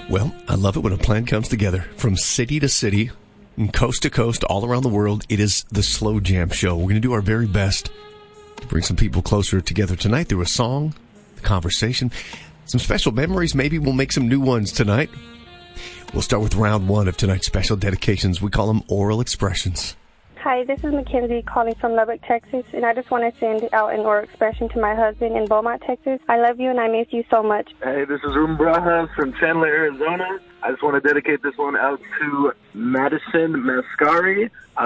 Well, I love it when a plan comes together from city to city and coast to coast all around the world. It is the Slow Jam Show. We're going to do our very best to bring some people closer together tonight through a song, the conversation, some special memories. Maybe we'll make some new ones tonight. We'll start with round one of tonight's special dedications. We call them oral expressions. Hi, this is Mackenzie calling from Lubbock, Texas, and I just want to send out an oral expression to my husband in Beaumont, Texas. I love you and I miss you so much. Hey, this is Rumbraha from Chandler, Arizona. I just want to dedicate this one out to Madison Mascari.